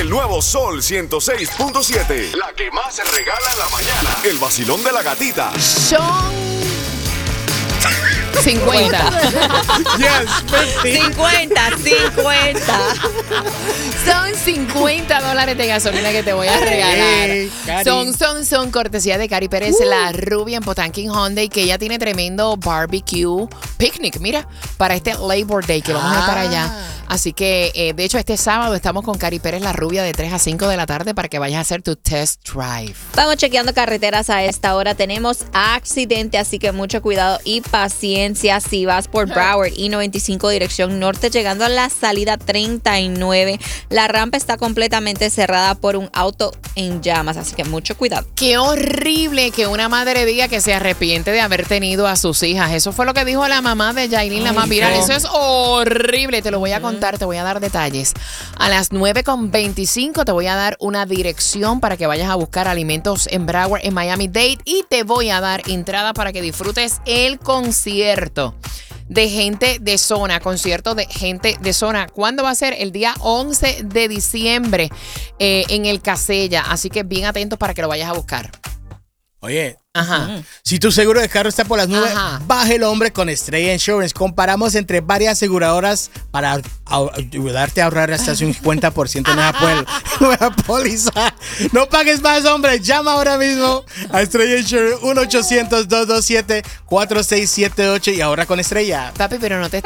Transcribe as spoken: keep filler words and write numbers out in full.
el nuevo Sol ciento seis punto siete. La que más se regala en la mañana. El vacilón de la gatita. Son cincuenta. Yes, cincuenta, cincuenta. Son cincuenta dólares de gasolina que te voy a regalar. Hey, Cari. son, son, son cortesía de Cari Pérez, uh. la rubia en Potanking Hyundai, que ella tiene tremendo barbecue picnic, mira, para este Labor Day que vamos ah. a estar allá. Así que, eh, de hecho, este sábado estamos con Cari Pérez, la rubia, de tres a cinco de la tarde para que vayas a hacer tu test drive. Vamos chequeando carreteras a esta hora. Tenemos accidente, así que mucho cuidado y paciencia si vas por Broward I noventa y cinco dirección norte, llegando a la salida treinta y nueve. La rampa está completamente cerrada por un auto en llamas, así que mucho cuidado. Qué horrible que una madre diga que se arrepiente de haber tenido a sus hijas. Eso fue lo que dijo la mamá de Yailin, la más viral. Eso es horrible. Te lo voy a contar, te voy a dar detalles. A las nueve con veinticinco te voy a dar una dirección para que vayas a buscar alimentos en Broward, en Miami-Dade, y te voy a dar entrada para que disfrutes el concierto de gente de zona, concierto de gente de zona. ¿Cuándo va a ser? El día once de diciembre eh, en el Casella. Así que bien atentos para que lo vayas a buscar. Oye, Ajá. si tu seguro de carro está por las nubes, Ajá. baje el hombre con Estrella Insurance. Comparamos entre varias aseguradoras para a- ayudarte a ahorrar hasta un cincuenta por ciento en nueva, pol- nueva póliza. No pagues más, hombre. Llama ahora mismo a Estrella Insurance uno ochocientos, dos dos siete, cuatro seis siete ocho y ahorra con Estrella. Papi, pero no te